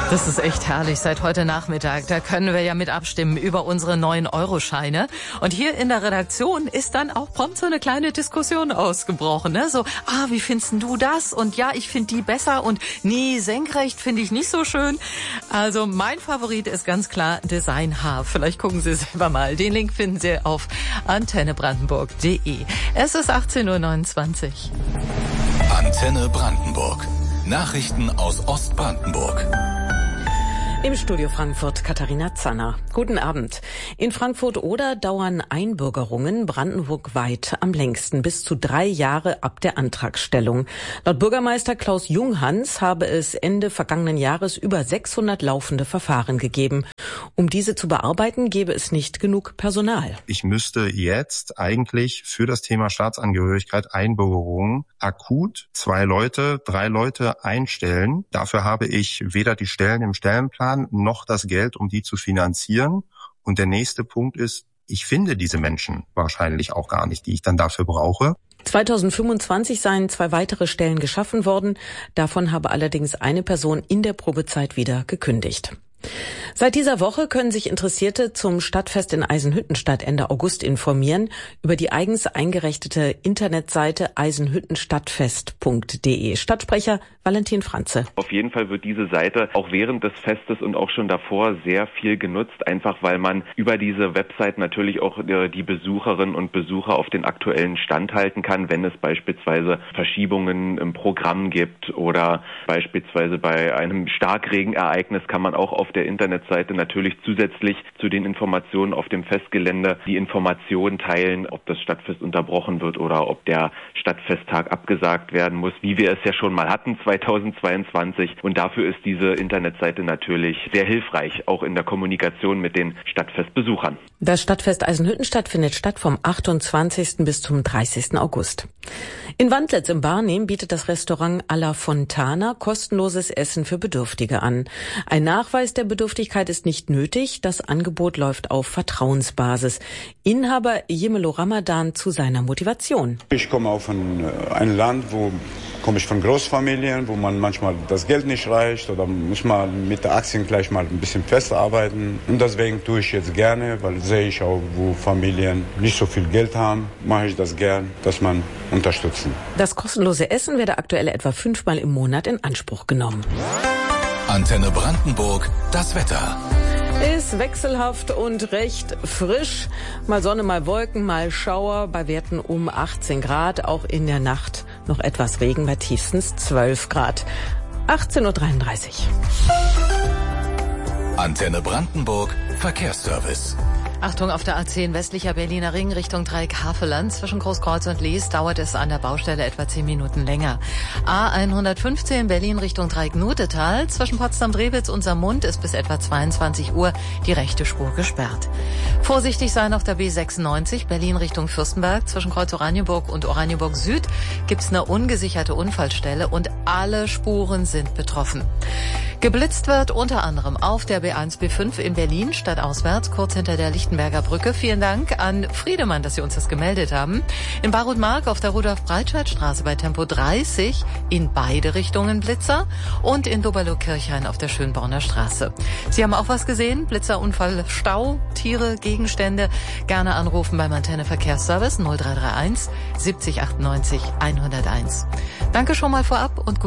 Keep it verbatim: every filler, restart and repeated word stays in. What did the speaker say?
Das ist echt herrlich. Seit heute Nachmittag, da können wir ja mit abstimmen über unsere neuen Euro-Scheine. Und hier in der Redaktion ist dann auch prompt so eine kleine Diskussion ausgebrochen. Ne? So, ah, wie findest du das? Und ja, ich finde die besser und nie senkrecht finde ich nicht so schön. Also mein Favorit ist ganz klar Design H. Vielleicht gucken Sie selber mal. Den Link finden Sie auf antenne brandenburg punkt de. Es ist achtzehn Uhr neunundzwanzig. Antenne Brandenburg. Nachrichten aus Ostbrandenburg. Im Studio Frankfurt Katharina Zanner. Guten Abend. In Frankfurt-Oder dauern Einbürgerungen brandenburgweit am längsten, bis zu drei Jahre ab der Antragstellung. Laut Bürgermeister Klaus Junghans habe es Ende vergangenen Jahres über sechshundert laufende Verfahren gegeben. Um diese zu bearbeiten, gäbe es nicht genug Personal. Ich müsste jetzt eigentlich für das Thema Staatsangehörigkeit, Einbürgerung akut zwei Leute, drei Leute einstellen. Dafür habe ich weder die Stellen im Stellenplan noch das Geld, um die zu finanzieren. Und der nächste Punkt ist, ich finde diese Menschen wahrscheinlich auch gar nicht, die ich dann dafür brauche. zweitausendfünfundzwanzig seien zwei weitere Stellen geschaffen worden. Davon habe allerdings eine Person in der Probezeit wieder gekündigt. Seit dieser Woche können sich Interessierte zum Stadtfest in Eisenhüttenstadt Ende August informieren über die eigens eingerichtete Internetseite eisenhüttenstadtfest punkt de. Stadtsprecher Valentin Franze. Auf jeden Fall wird diese Seite auch während des Festes und auch schon davor sehr viel genutzt, einfach weil man über diese Website natürlich auch die Besucherinnen und Besucher auf den aktuellen Stand halten kann, wenn es beispielsweise Verschiebungen im Programm gibt oder beispielsweise bei einem Starkregenereignis kann man auch auf der Internetseite natürlich zusätzlich zu den Informationen auf dem Festgelände die Informationen teilen, ob das Stadtfest unterbrochen wird oder ob der Stadtfesttag abgesagt werden muss, wie wir es ja schon mal hatten zweitausendzweiundzwanzig. Und dafür ist diese Internetseite natürlich sehr hilfreich, auch in der Kommunikation mit den Stadtfestbesuchern. Das Stadtfest Eisenhüttenstadt findet statt vom achtundzwanzigsten bis zum dreißigsten August. In Wandlitz im Barnim bietet das Restaurant Alla Fontana kostenloses Essen für Bedürftige an. Ein Nachweis der Bedürftigkeit ist nicht nötig. Das Angebot läuft auf Vertrauensbasis. Inhaber Jemelo Ramadan zu seiner Motivation. Ich komme auf ein, ein Land, wo komme ich von Großfamilien, wo man manchmal das Geld nicht reicht oder muss man mit der Aktien gleich mal ein bisschen festarbeiten. Und deswegen tue ich jetzt gerne, weil sehe ich auch, wo Familien nicht so viel Geld haben, mache ich das gern, dass man unterstützen. Das kostenlose Essen werde aktuell etwa fünfmal im Monat in Anspruch genommen. Antenne Brandenburg, das Wetter. Ist wechselhaft und recht frisch. Mal Sonne, mal Wolken, mal Schauer, bei Werten um achtzehn Grad. Auch in der Nacht noch etwas Regen, bei tiefstens zwölf Grad. achtzehn Uhr dreiunddreißig. Antenne Brandenburg, Verkehrsservice. Achtung, auf der A zehn westlicher Berliner Ring Richtung Dreieck-Havelland. Zwischen Großkreuz und Lies dauert es an der Baustelle etwa zehn Minuten länger. A hundertfünfzehn Berlin Richtung Dreieck-Nutetal. Zwischen Potsdam-Drewitz und Saarmund ist bis etwa zweiundzwanzig Uhr die rechte Spur gesperrt. Vorsichtig sein auf der B sechsundneunzig Berlin Richtung Fürstenberg. Zwischen Kreuz Oranienburg und Oranienburg Süd gibt's eine ungesicherte Unfallstelle und alle Spuren sind betroffen. Geblitzt wird unter anderem auf der B eins B fünf in Berlin stadtauswärts, kurz hinter der Lichtenberger Brücke. Vielen Dank an Friedemann, dass Sie uns das gemeldet haben. In Barutmark auf der Rudolf-Breitscheid-Straße bei Tempo dreißig in beide Richtungen Blitzer und in Doberloh-Kirchhain auf der Schönborner Straße. Sie haben auch was gesehen? Blitzerunfall, Stau, Tiere, Gegenstände? Gerne anrufen beim Antenne Verkehrsservice null drei drei eins siebzig achtundneunzig hunderteins. Danke schon mal vorab und gut